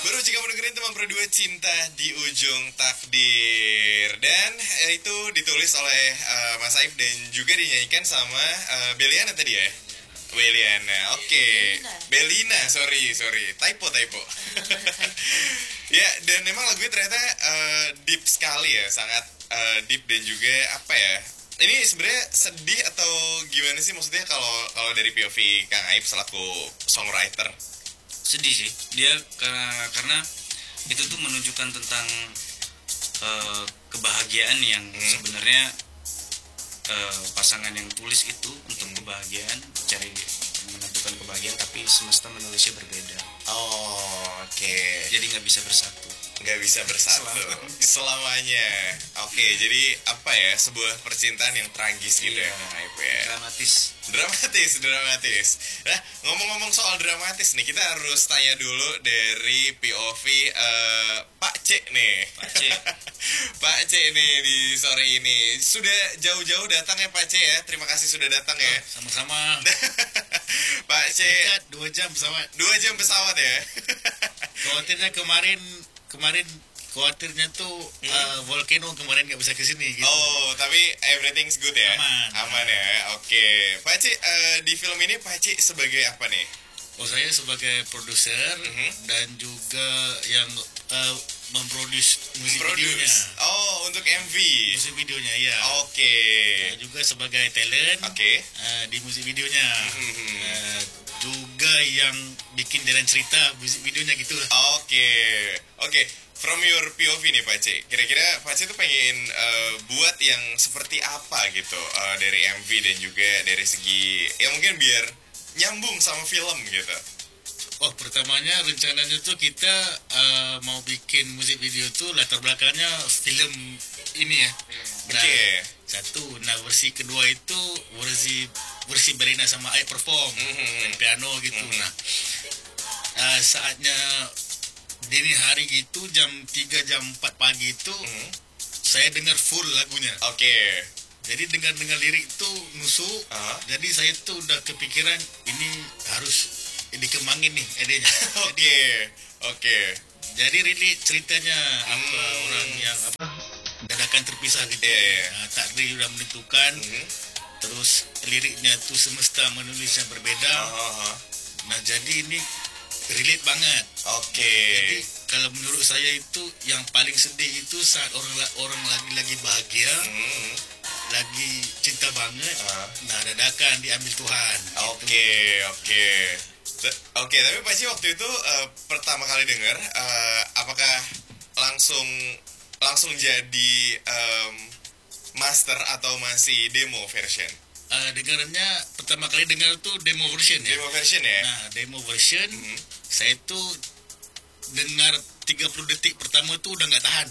Baru jika mendengarkan teman berdua cinta di ujung takdir. Dan itu ditulis oleh Mas Aif dan juga dinyanyikan sama Beliana tadi ya. Beliana, oke. Belina, sorry. Typo. Ya, dan memang lagunya ternyata deep sekali ya, sangat deep dan juga apa ya? Ini sebenarnya sedih atau gimana sih maksudnya kalau dari POV Kang Aif selaku songwriter? Sedih sih dia karena itu tuh menunjukkan tentang kebahagiaan yang sebenarnya pasangan yang tulis itu untuk kebahagiaan, cari menentukan kebahagiaan, tapi semesta menulisnya berbeda. Oh, oke. Jadi nggak bisa bersatu. Nggak bisa bersatu selamanya. Oke, jadi apa ya, sebuah percintaan yang tragis gitu ya, Aib ya. Dramatis. Nah, ngomong-ngomong soal dramatis nih, kita harus tanya dulu dari POV Pak C nih. Pak C nih di sore ini. Sudah jauh-jauh datang ya Pak C ya. Terima kasih sudah datang ya. Sama-sama. Pak C. 2 jam pesawat. 2 jam pesawat ya. Khawatirnya kemarin khawatirnya tuh volcano kemarin nggak bisa kesini gitu. Oh, tapi everything's good ya. Aman ya. Oke. Pak Ci, di film ini Pak Ci sebagai apa nih? Oh, saya sebagai produser dan juga yang memproduce musik videonya. Oh, untuk MV. Musik videonya ya. Oke. Juga sebagai talent. Oke. Di musik videonya. Juga yang bikin jalan cerita musik videonya gitu lah. Oke. From your POV nih Pak C, kira-kira Pak C tuh pengen buat yang seperti apa gitu dari MV dan juga dari segi ya mungkin biar nyambung sama film gitu. Oh, pertamanya rencananya tuh kita mau bikin musik video tuh latar belakangnya film ini ya. Nah, satu, versi kedua itu versi Berina sama Aik perform main piano gitu. Nah, saatnya dini hari gitu jam 3 jam 4 pagi itu saya dengar full lagunya. Jadi dengar lirik itu nusuk. Jadi saya tuh udah kepikiran ini harus dikembangin nih idenya. Oke. Jadi really ceritanya apa orang yang dadakan terpisah gitu. Nah, takdir udah menentukan. Terus liriknya tuh semesta menulisnya berbeda. Nah, jadi ini relate banget. Jadi kalau menurut saya itu yang paling sedih itu saat orang lagi bahagia, lagi cinta banget. Nah, dadakan diambil Tuhan. Oke, tapi Pak Ci waktu itu pertama kali dengar, apakah langsung jadi master atau masih demo version? Dengarnya pertama kali dengar tuh demo version ya. Demo version ya. Nah, demo version saya tuh dengar 30 detik pertama tuh udah nggak tahan.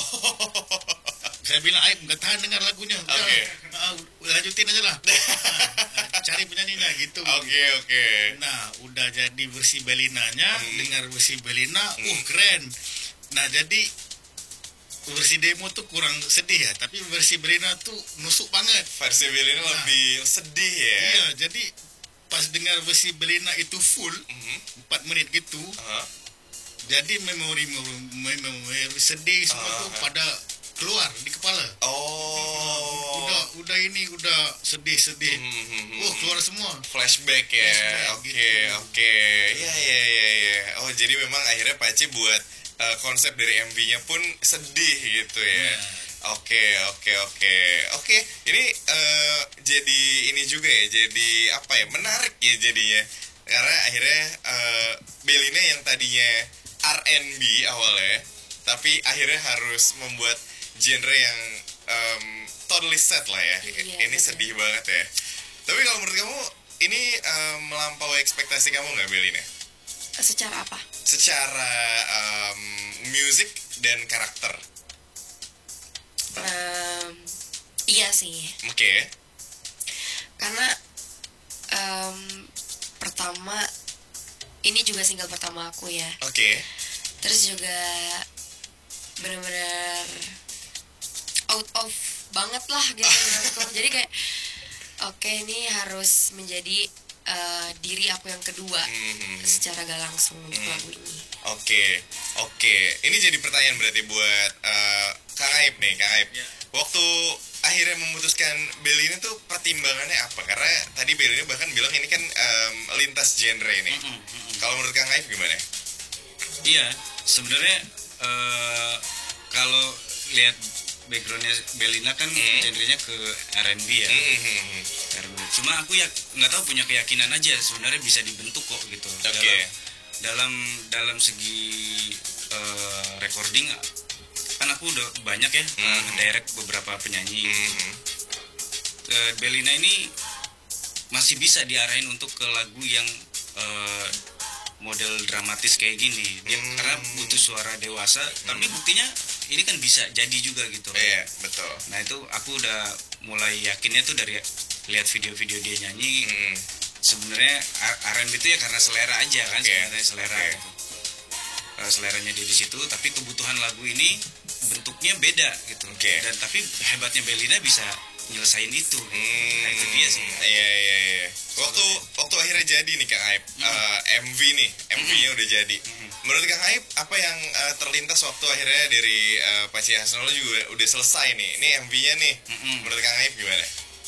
Saya bilang, Aib nggak tahan dengar lagunya. Lanjutin aja lah. Cari penyanyinya gitu. Nah, udah jadi versi Belinanya, dengar versi Belina, keren. Nah, jadi versi demo tuh kurang sedih ya, tapi versi Belina tuh nusuk banget. Versi Belina lebih sedih ya. Iya, jadi pas dengar versi Belina itu full 4 menit gitu. Jadi memori sedih semua tuh pada keluar di kepala. Udah sedih. Keluar semua. Flashback ya. Oke. Ya. Oh, jadi memang akhirnya Pak Ci buat konsep dari MV-nya pun sedih gitu ya. Oke. Ini jadi ini juga ya. Jadi apa ya? Menarik ya jadinya. Karena akhirnya Belina yang tadinya R&B awalnya, tapi akhirnya harus membuat genre yang totally sad lah ya. Ini sedih banget ya. Tapi kalau menurut kamu ini melampaui ekspektasi kamu nggak, Belina? Secara apa? Secara musik dan karakter. Iya sih. Karena pertama ini juga single pertama aku ya. Terus juga benar-benar out of banget lah gitu menurutku. Jadi kayak ini harus menjadi diri aku yang kedua secara gak langsung untuk lagu ini. Oke. Ini jadi pertanyaan berarti buat Kang Aib nih, Kang Aib. Ya. Waktu akhirnya memutuskan Bellina tuh pertimbangannya apa? Karena tadi Bellina bahkan bilang ini kan lintas genre ini. Kalau menurut Kang Aib gimana? Iya, sebenarnya kalau lihat backgroundnya Bellina kan genrenya ke R&B ya. R&B. Cuma aku ya nggak tahu, punya keyakinan aja sebenarnya bisa dibentuk kok gitu. Dalam segi recording kan aku udah banyak ya ngedirect beberapa penyanyi. Bellina ini masih bisa diarahin untuk ke lagu yang model dramatis kayak gini. Dia karena butuh suara dewasa, tapi buktinya ini kan bisa jadi juga gitu. Iya, betul. Nah itu aku udah mulai yakinnya tuh dari lihat video-video dia nyanyi. Sebenarnya R&B itu ya karena selera aja kan, sebenarnya selera. Gitu. Seleranya dia di situ, tapi kebutuhan lagu ini bentuknya beda gitu. Dan tapi hebatnya Bellina bisa nyelesain itu. Nah itu dia sih. Iya. Waktu akhirnya jadi nih Kang Aib, MV nih, MV-nya udah jadi. Menurut Kang Aib, apa yang terlintas waktu akhirnya dari Paci Hasnolo juga udah selesai nih? Ini MV-nya nih. Menurut Kang Aib gimana?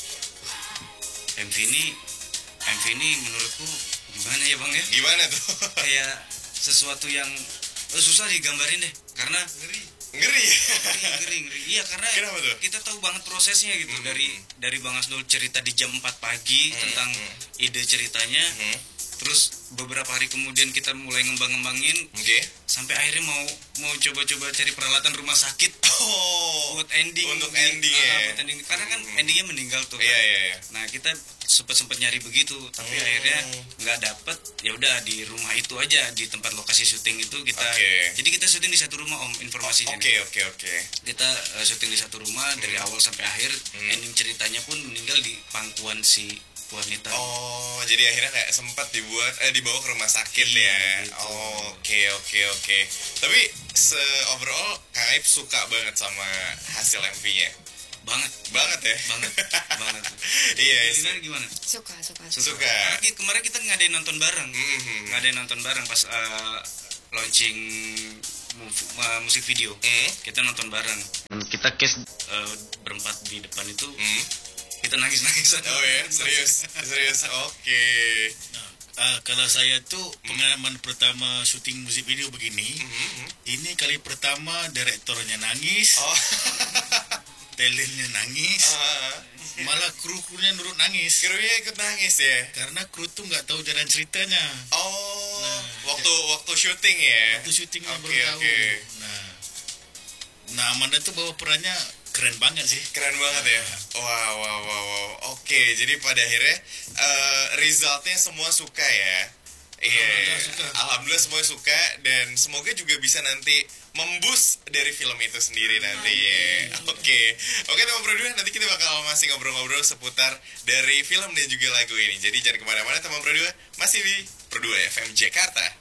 MV ini menurutku gimana ya Bang ya? Gimana tuh? Kayak sesuatu yang susah digambarin deh, karena ngeri. Iya, karena kita tahu banget prosesnya gitu. Dari Bang Hasnul cerita di jam 4 pagi tentang ide ceritanya. Terus beberapa hari kemudian kita mulai ngembangin, sampai akhirnya mau coba-coba cari peralatan rumah sakit buat ending. Untuk ending ya. Buat ending. Karena kan endingnya meninggal tuh. Iya. Nah kita sempet nyari begitu, tapi akhirnya nggak dapet. Ya udah di rumah itu aja, di tempat lokasi syuting itu kita. Jadi kita syuting di satu rumah informasinya. Oke. Kita syuting di satu rumah dari awal sampai akhir. Ending ceritanya pun meninggal di pangkuan si wanita. Jadi akhirnya nggak sempat dibawa ke rumah sakit ya. Gitu. Oke. Tapi overall Kang Aib suka banget sama hasil MV-nya. Banget ya. Banget. Iya. Gimana? Suka. Kemarin kita ngadain nonton bareng. Pas launching musik video. Kita nonton bareng. Kita cast berempat di depan itu. Kita nangis-nangisan. Oh ya, serius. Oke. Kalau saya tuh pengalaman pertama syuting musik video begini, ini kali pertama direktornya nangis, talentnya nangis, malah kru-krunya nurut nangis. Krunya ikut nangis ya? Karena kru tuh nggak tahu jalan ceritanya. Waktu syuting ya? Waktu syuting baru tahu. Nah, Amanda tuh bawa perannya keren banget sih. Keren banget ya. Wow. Oke, jadi pada akhirnya resultnya semua suka ya. Iya. Alhamdulillah semua suka, dan semoga juga bisa nanti memboost dari film itu sendiri nanti ya. Oke, teman Pro 2, nanti kita bakal masih ngobrol-ngobrol seputar dari film dan juga lagu ini. Jadi jangan kemana-mana teman Pro 2, masih di Pro 2 FM Jakarta.